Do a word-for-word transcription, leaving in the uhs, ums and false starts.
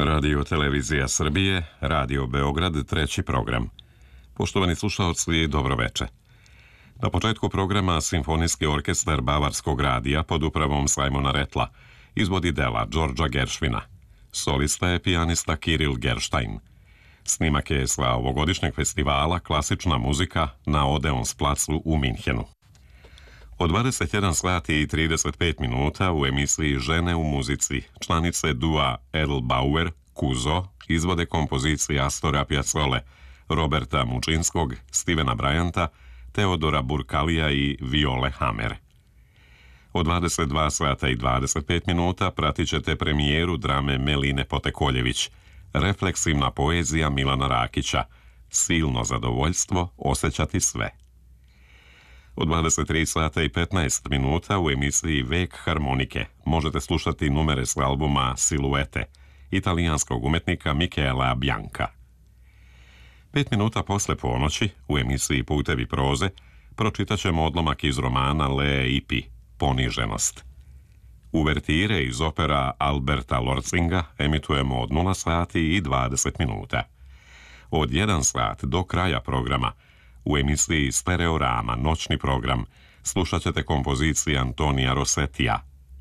Radio Televizija Srbije, Radio Beograd, treći program. Poštovani slušalci, dobro veče. Na početku programa Simfonijski orkestar Bavarskog radija pod upravom Simona Rettla izvodi dela Đorđa Geršvina. Solista je pijanista Kiril Gerštajn. Snimak je sa ovogodišnjeg festivala Klasična muzika na Odeons placu u Minhenu. Od dvadeset jedan sati i trideset pet minuta u emisiji Žene u muzici članice dua Edelbauer, Kuzo izvode kompozicije Astora Piazzole, Roberta Mučinskog, Stevena Bryanta, Teodora Burkalija i Viole Hammer. Od dvadeset dva sata i dvadeset pet minuta pratit ćete premijeru drame Meline Potekoljević, refleksivna poezija Milana Rakića, Silno zadovoljstvo osjećati sve. Od dvadeset tri sata i petnaest minuta u emisiji Vek harmonike možete slušati numere s albuma Siluete, italijanskog umetnika Michela Bianca. Pet minuta posle ponoći u emisiji Putevi proze pročitat ćemo odlomak iz romana Lee Ipi, Poniženost. Uvertire iz opera Alberta Lorzinga emitujemo od nula sati i dvadeset minuta. Od jedan sat do kraja programa u emisiji Stereorama, noćni program, slušat ćete kompozicije Antonija Rosetija,